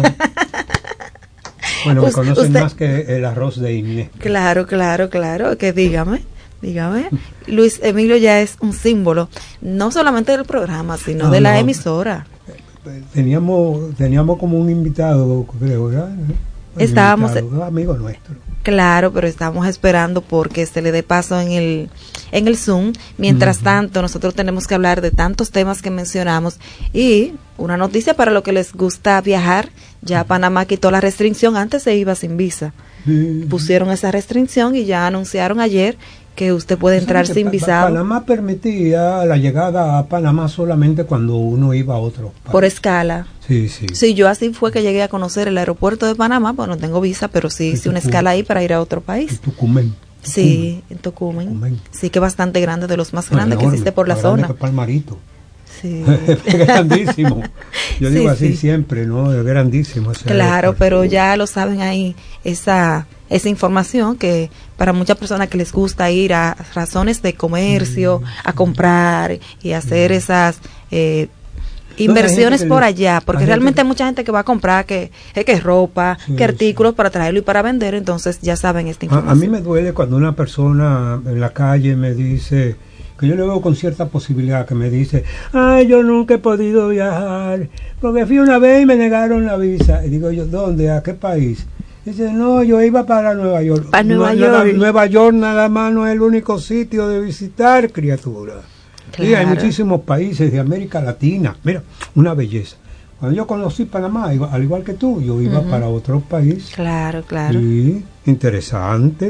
Bueno, me conocen usted, más que el arroz de Inés. Claro, claro, claro, que dígame, dígame. Luis Emilio ya es un símbolo, no solamente del programa, sino no, de la no. emisora. Teníamos teníamos como un invitado, creo, ¿verdad? Un Estábamos... invitado, amigo nuestro. Claro, pero estamos esperando porque se le dé paso en el en el Zoom. Mientras uh-huh. tanto, nosotros tenemos que hablar de tantos temas que mencionamos y una noticia para los que les gusta viajar. Ya Panamá quitó la restricción, antes se iba sin visa. Uh-huh. Pusieron esa restricción y ya anunciaron ayer que usted puede entrar sin pa- visado. Panamá permitía la llegada a Panamá solamente cuando uno iba a otro país. Por escala. Sí, sí. Sí, yo así fue que llegué a conocer el aeropuerto de Panamá, pues no tengo visa, pero sí hice una escala ahí para ir a otro país. Tucumán. Sí, en Tocumen. Sí, que bastante grande, de los más grandes enorme, que existe por la más grande zona. que Palmarito. Sí. Es grandísimo. Yo Sí, digo así sí. siempre, ¿no? Es grandísimo. ese Claro, aeropuerto. pero ya lo saben ahí, esa esa información que para muchas personas que les gusta ir a razones de comercio, a comprar y hacer esas eh, inversiones que por le- allá, porque hay gente realmente que- hay mucha gente que va a comprar que es que es ropa, Sí, que artículos para traerlo y para vender, entonces ya saben esta A, información. a mí me duele cuando una persona en la calle me dice, que yo le veo con cierta posibilidad, que me dice, ay, yo nunca he podido viajar, porque fui una vez y me negaron la visa. Y digo yo, ¿dónde? ¿A qué país? Dice, no, yo iba para Nueva York. Para Nueva No, nada- York. Nueva York nada más no es el único sitio de visitar, criatura. Sí, hay Claro. muchísimos países de América Latina. Mira, una belleza. Cuando yo conocí Panamá, iba- al igual que tú, yo iba Ujú. para otro país. Claro, claro. Sí, interesante.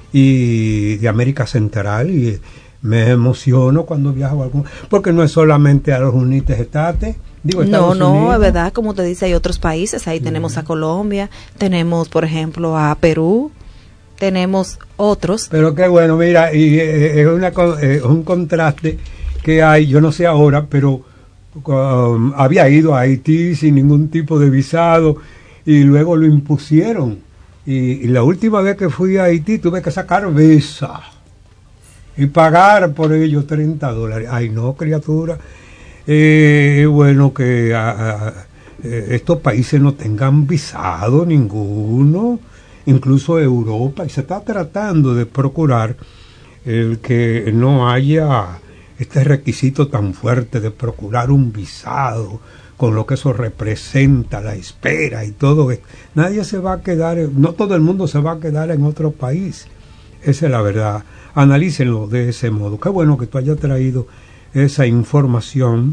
Y de América Central. Y me emociono cuando viajo a algún. Porque no es solamente a los United States. Digo, No, Estados no, Unidos. es verdad, como te dice, hay otros países, ahí tenemos a Colombia, tenemos, por ejemplo, a Perú, tenemos otros. Pero qué bueno, mira, y eh, es una, co- eh, un contraste que hay, yo no sé ahora, pero um, había ido a Haití sin ningún tipo de visado y luego lo impusieron. Y, y la última vez que fui a Haití tuve que sacar visa y pagar por ello treinta dólares. Ay, no, criatura. Eh, es bueno que a, a, eh, estos países no tengan visado ninguno, incluso Europa, y se está tratando de procurar el que no haya este requisito tan fuerte de procurar un visado, con lo que eso representa, la espera y todo esto. Nadie se va a quedar, no todo el mundo se va a quedar en otro país. Esa es la verdad. Analícenlo de ese modo. Qué bueno que tú hayas traído esa información.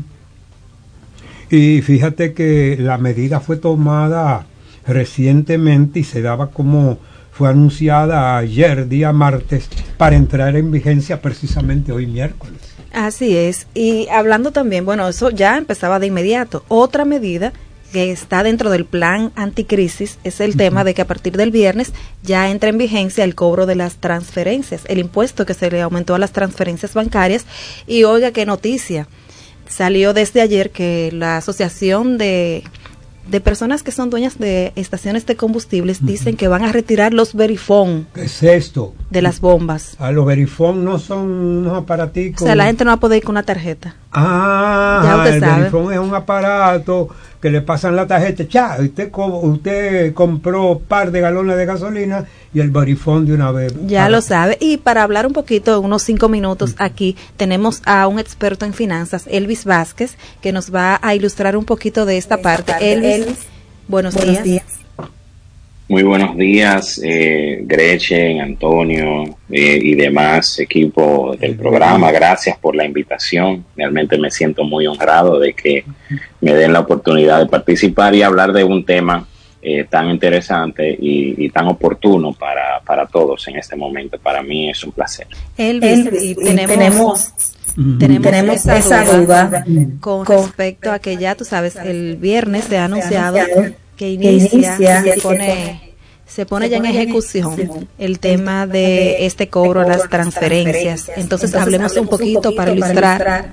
Y fíjate que la medida fue tomada recientemente y se daba como fue anunciada ayer, día martes, para entrar en vigencia precisamente hoy miércoles. Así es. Y hablando también, bueno, eso ya empezaba de inmediato. Otra medida que está dentro del plan anticrisis es el tema de que a partir del viernes ya entra en vigencia el cobro de las transferencias, el impuesto que se le aumentó a las transferencias bancarias. Y oiga qué noticia, salió desde ayer que la Asociación de, de Personas que son dueñas de estaciones de combustibles dicen que van a retirar los Verifone ¿Qué es esto? de las bombas. A los Verifone no son unos aparaticos. O sea, la gente no va a poder ir con una tarjeta. Ah, Ya usted el sabe. Verifone es un aparato que le pasan la tarjeta. Cha, usted, co- usted compró par de galones de gasolina y el Verifone de una vez. Ya Ah, lo sabe. Y para hablar un poquito, unos cinco minutos aquí, tenemos a un experto en finanzas, Elvis Vázquez, que nos va a ilustrar un poquito de esta parte. Elvis, buenos, Buenos días. Muy buenos días, eh, Gretchen, Antonio eh, y demás equipo del programa. Gracias por la invitación. Realmente me siento muy honrado de que me den la oportunidad de participar y hablar de un tema eh, tan interesante y, y tan oportuno para, para todos en este momento. Para mí es un placer. Elvis, Elvis, y y tenemos, tenemos- tenemos, tenemos esa, esa duda, duda con con respecto a que ya tú sabes, el viernes se ha anunciado anunciado que inicia, inicia, se se pone, se pone se ya en pone ya en ejecución ejecución el tema de este cobro a las transferencias. Entonces, hablemos un poquito para ilustrar.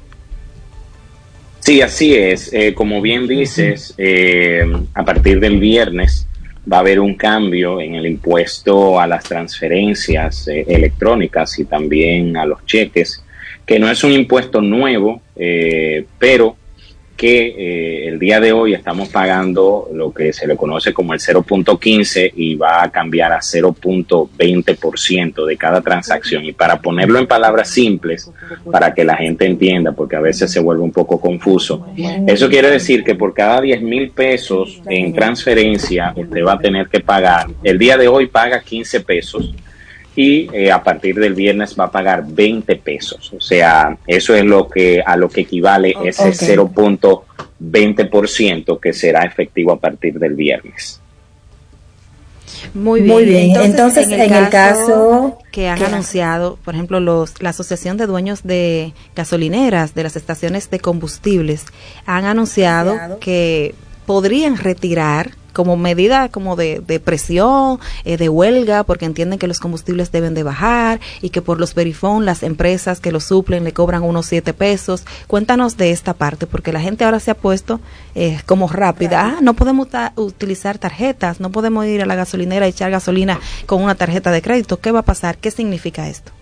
Sí, así es. Eh, como bien dices, eh, a partir del viernes va a haber un cambio en el impuesto a las transferencias eh, electrónicas y también a los cheques, que no es un impuesto nuevo, eh, pero que eh, el día de hoy estamos pagando lo que se le conoce como el cero punto quince y va a cambiar a cero punto veinte por ciento de cada transacción. Y para ponerlo en palabras simples, para que la gente entienda, porque a veces se vuelve un poco confuso, eso quiere decir que por cada diez mil pesos en transferencia usted va a tener que pagar, el día de hoy paga quince pesos, y eh, a partir del viernes va a pagar veinte pesos. O sea, eso es lo que a lo que equivale ese Okay. cero punto veinte por ciento que será efectivo a partir del viernes. Muy bien, Muy bien. entonces, Entonces, en, el, en caso el caso que han que anunciado, por ejemplo, los, la Asociación de Dueños de Gasolineras, de las estaciones de combustibles, han anunciado que podrían retirar como medida como de, de presión, eh, de huelga, porque entienden que los combustibles deben de bajar y que por los Verifone las empresas que los suplen le cobran unos siete pesos. Cuéntanos de esta parte, porque la gente ahora se ha puesto eh, como rápida. Ah, no podemos ta- utilizar tarjetas, no podemos ir a la gasolinera y echar gasolina con una tarjeta de crédito. ¿Qué va a pasar? ¿Qué significa esto?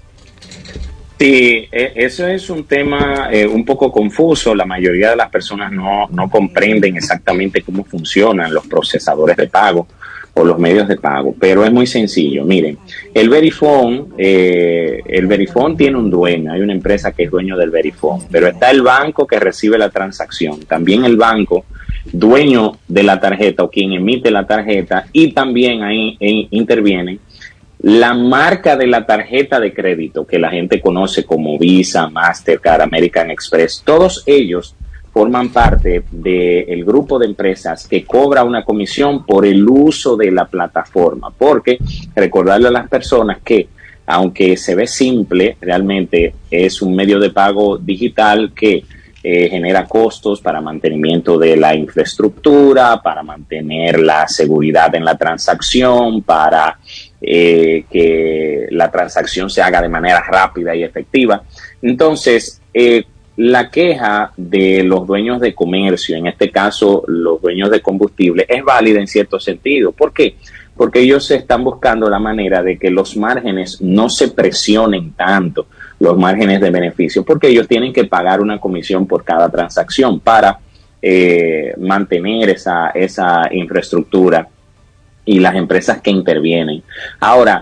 Sí, eso es un tema eh, un poco confuso. La mayoría de las personas no, no comprenden exactamente cómo funcionan los procesadores de pago o los medios de pago, pero es muy sencillo. Miren, el Verifone, eh, el Verifone tiene un dueño, hay una empresa que es dueño del Verifone, pero está el banco que recibe la transacción, también el banco dueño de la tarjeta o quien emite la tarjeta, y también ahí eh, intervienen la marca de la tarjeta de crédito que la gente conoce como Visa, Mastercard, American Express. Todos ellos forman parte del grupo de empresas que cobra una comisión por el uso de la plataforma, porque recordarle a las personas que aunque se ve simple, realmente es un medio de pago digital que eh, genera costos para mantenimiento de la infraestructura, para mantener la seguridad en la transacción, para Eh, que la transacción se haga de manera rápida y efectiva. Entonces, eh, la queja de los dueños de comercio, en este caso los dueños de combustible, es válida en cierto sentido. ¿Por qué? Porque ellos están buscando la manera de que los márgenes no se presionen tanto, los márgenes de beneficio, porque ellos tienen que pagar una comisión por cada transacción para eh, mantener esa, esa infraestructura y las empresas que intervienen. Ahora,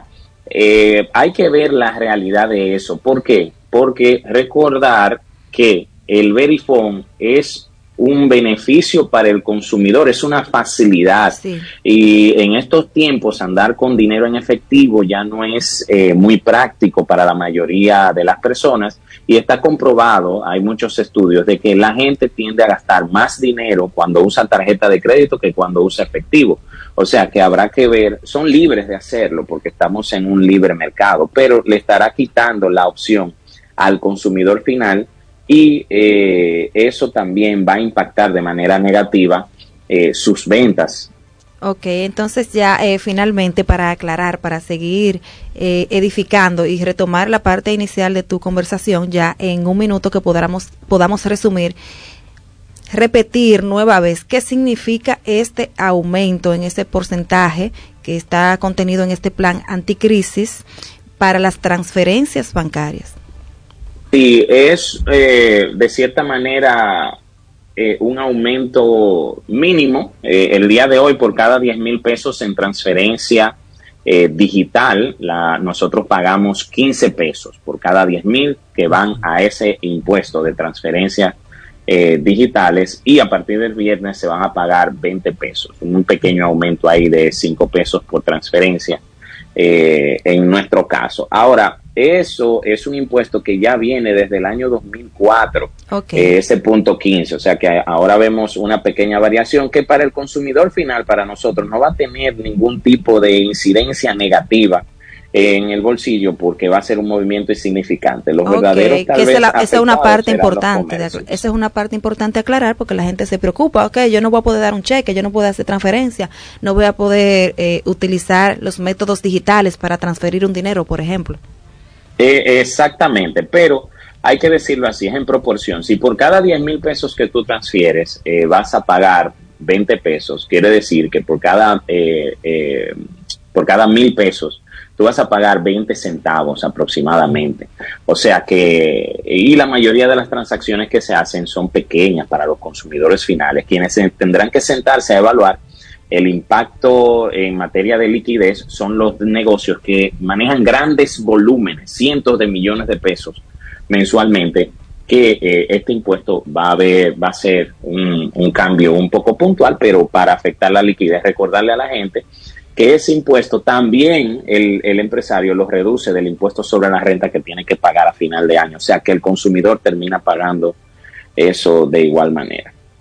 eh, hay que ver la realidad de eso. ¿Por qué? Porque recordar que el Verifone es un beneficio para el consumidor, es una facilidad. Sí. Y en estos tiempos andar con dinero en efectivo ya no es eh, muy práctico para la mayoría de las personas, y está comprobado, hay muchos estudios de que la gente tiende a gastar más dinero cuando usa tarjeta de crédito que cuando usa efectivo. O sea que habrá que ver, son libres de hacerlo porque estamos en un libre mercado, pero le estará quitando la opción al consumidor final, y eh, eso también va a impactar de manera negativa eh, sus ventas. Ok, entonces ya eh, finalmente, para aclarar, para seguir eh, edificando y retomar la parte inicial de tu conversación, ya en un minuto que podamos, podamos resumir, repetir nueva vez qué significa este aumento en ese porcentaje que está contenido en este plan anticrisis para las transferencias bancarias. Sí, es eh, de cierta manera eh, un aumento mínimo. Eh, el día de hoy, por cada diez mil pesos en transferencia eh, digital, la, nosotros pagamos quince pesos por cada diez mil que van a ese impuesto de transferencia eh, digitales, y a partir del viernes se van a pagar veinte pesos, un pequeño aumento ahí de cinco pesos por transferencia eh, en nuestro caso. Ahora, eso es un impuesto que ya viene desde el año dos mil cuatro, okay. eh, ese punto quince, o sea que ahora vemos una pequeña variación que para el consumidor final, para nosotros, no va a tener ningún tipo de incidencia negativa en el bolsillo, porque va a ser un movimiento insignificante. Los okay, verdaderos tal que vez esa, esa es una parte importante, de, esa es una parte importante aclarar, porque la gente se preocupa, ok, yo no voy a poder dar un cheque, yo no puedo hacer transferencia, no voy a poder eh, utilizar los métodos digitales para transferir un dinero, por ejemplo. Eh, exactamente, pero hay que decirlo así, es en proporción. Si por cada diez mil pesos que tú transfieres eh, vas a pagar veinte pesos, quiere decir que por cada eh, eh, por cada mil pesos tú vas a pagar veinte centavos aproximadamente. O sea que, y la mayoría de las transacciones que se hacen son pequeñas para los consumidores finales, quienes tendrán que sentarse a evaluar el impacto en materia de liquidez. Son los negocios que manejan grandes volúmenes, cientos de millones de pesos mensualmente, que eh, este impuesto va a haber, va a ser un, un cambio un poco puntual, pero para afectar la liquidez. Recordarle a la gente que ese impuesto también el, el empresario lo reduce del impuesto sobre la renta que tiene que pagar a final de año. O sea que el consumidor termina pagando eso de igual manera.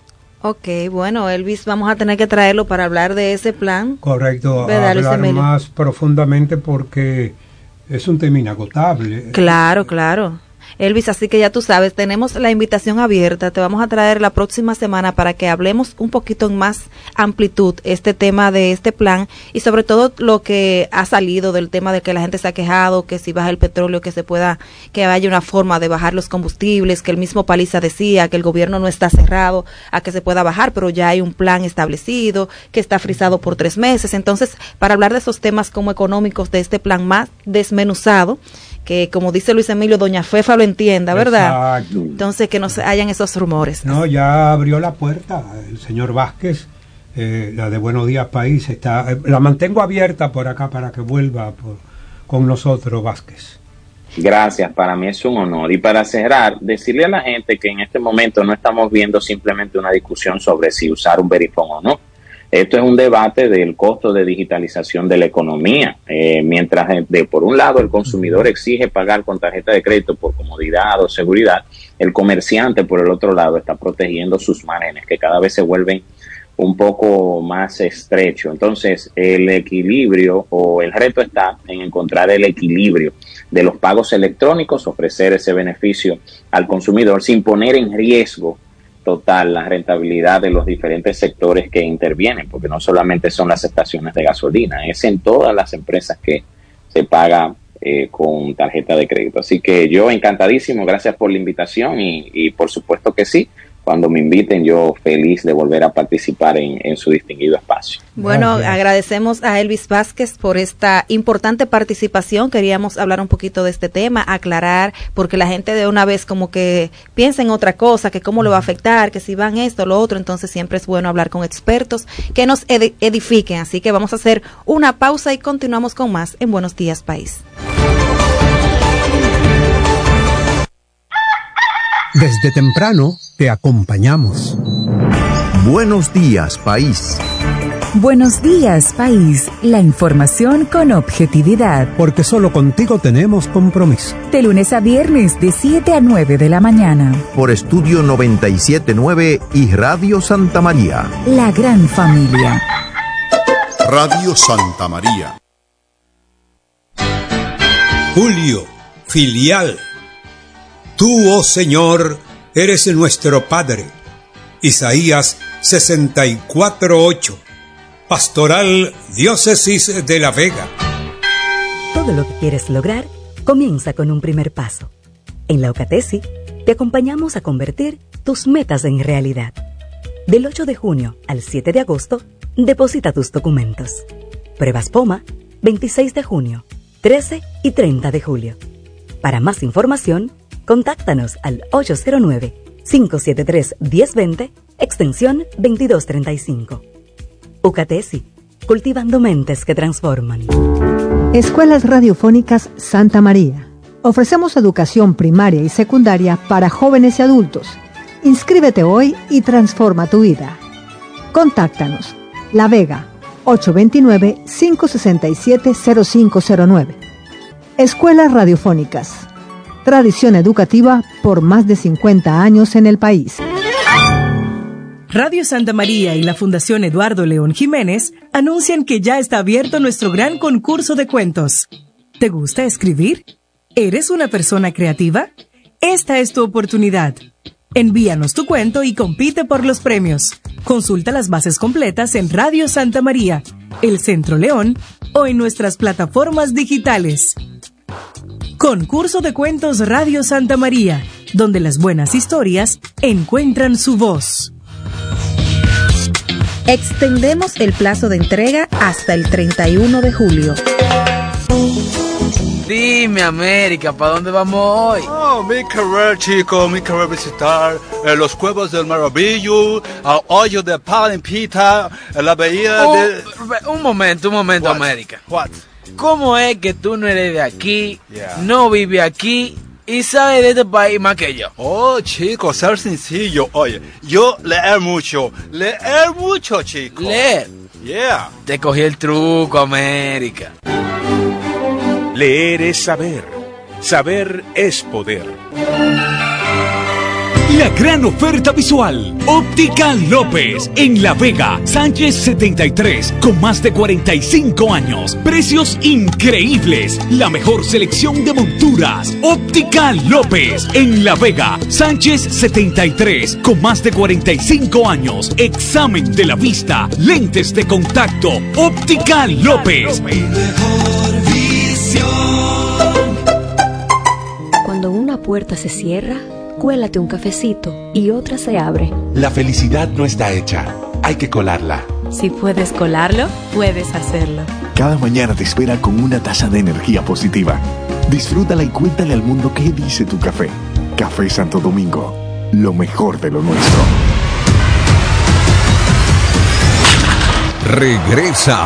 Ok, bueno, Elvis, vamos a tener que traerlo para hablar de ese plan. Correcto, hablar más profundamente porque es un tema inagotable. Claro, claro. Elvis, así que ya tú sabes, tenemos la invitación abierta, te vamos a traer la próxima semana para que hablemos un poquito en más amplitud este tema de este plan y sobre todo lo que ha salido del tema de que la gente se ha quejado, que si baja el petróleo, que se pueda, que haya una forma de bajar los combustibles, que el mismo Paliza decía que el gobierno no está cerrado a que se pueda bajar, pero ya hay un plan establecido, que está frisado por tres meses. Entonces, para hablar de esos temas como económicos de este plan más desmenuzado, que como dice Luis Emilio, doña Fefa lo entienda, ¿verdad? Exacto. Entonces que no se hayan esos rumores. No, ya abrió la puerta el señor Vázquez, eh, la de Buenos Días País, está, eh, la mantengo abierta por acá para que vuelva por, con nosotros, Vázquez. Gracias, para mí es un honor. Y para cerrar, decirle a la gente que en este momento no estamos viendo simplemente una discusión sobre si usar un verifone o no. Esto es un debate del costo de digitalización de la economía. Eh, mientras, de, por un lado, el consumidor exige pagar con tarjeta de crédito por comodidad o seguridad, el comerciante, por el otro lado, está protegiendo sus márgenes, que cada vez se vuelven un poco más estrechos. Entonces, el equilibrio o el reto está en encontrar el equilibrio de los pagos electrónicos, ofrecer ese beneficio al consumidor sin poner en riesgo total la rentabilidad de los diferentes sectores que intervienen, porque no solamente son las estaciones de gasolina, es en todas las empresas que se paga eh, con tarjeta de crédito. Así que yo encantadísimo, gracias por la invitación y, y por supuesto que sí, cuando me inviten yo feliz de volver a participar en, en su distinguido espacio. Bueno, Gracias. Agradecemos a Elvis Vázquez por esta importante participación. Queríamos hablar un poquito de este tema, aclarar, porque la gente de una vez como que piensa en otra cosa, que cómo lo va a afectar, que si van esto, lo otro, entonces siempre es bueno hablar con expertos que nos ed- edifiquen. Así que vamos a hacer una pausa y continuamos con más en Buenos Días País. Desde temprano te acompañamos. Buenos días, país. Buenos días, país. La información con objetividad. Porque solo contigo tenemos compromiso. De lunes a viernes, de siete a nueve de la mañana. Por Estudio noventa y siete punto nueve y Radio Santa María. La gran familia. Radio Santa María. Julio, filial. Tú, oh Señor, eres nuestro Padre. Isaías sesenta y cuatro ocho. Pastoral Diócesis de La Vega. Todo lo que quieres lograr comienza con un primer paso. En la Ocatesi te acompañamos a convertir tus metas en realidad. Del ocho de junio al siete de agosto, deposita tus documentos. Pruebas POMA, veintiséis de junio, trece y treinta de julio. Para más información, contáctanos al ocho cero nueve, cinco siete tres, uno cero dos cero, extensión veintidós treinta y cinco. Ucatesi, cultivando mentes que transforman. Escuelas Radiofónicas Santa María. Ofrecemos educación primaria y secundaria para jóvenes y adultos. Inscríbete hoy y transforma tu vida. Contáctanos. La Vega, ocho dos nueve, cinco seis siete, cero cinco cero nueve. Escuelas Radiofónicas. Tradición educativa por más de cincuenta años en el país. Radio Santa María y la Fundación Eduardo León Jiménez anuncian que ya está abierto nuestro gran concurso de cuentos. ¿Te gusta escribir? ¿Eres una persona creativa? Esta es tu oportunidad. Envíanos tu cuento y compite por los premios. Consulta las bases completas en Radio Santa María, El Centro León o en nuestras plataformas digitales. Concurso de Cuentos Radio Santa María, donde las buenas historias encuentran su voz. Extendemos el plazo de entrega hasta el treinta y uno de julio. Dime, América, ¿para dónde vamos hoy? Oh, mi querer, chico, mi querer visitar eh, los Cuevos del Maravillo, el hoyo de Palimpita, la bahía oh, de... Un momento, un momento, What? América. What? ¿Cómo es que tú no eres de aquí, Yeah. no vives aquí y sabes de este país más que yo? Oh, chico, ser sencillo. Oye, yo leer mucho, leer mucho, chico. Leer. Yeah. Te cogí el truco, América. Leer es saber. Saber es poder. La gran oferta visual. Óptica López. En La Vega. Sánchez setenta y tres. Con más de cuarenta y cinco años. Precios increíbles. La mejor selección de monturas. Óptica López. En La Vega. Sánchez setenta y tres. Con más de cuarenta y cinco años. Examen de la vista. Lentes de contacto. Óptica López. Cuando una puerta se cierra, cuélate un cafecito y otra se abre. La felicidad no está hecha, hay que colarla. Si puedes colarlo, puedes hacerlo. Cada mañana te espera con una taza de energía positiva. Disfrútala y cuéntale al mundo qué dice tu café. Café Santo Domingo, lo mejor de lo nuestro. Regresa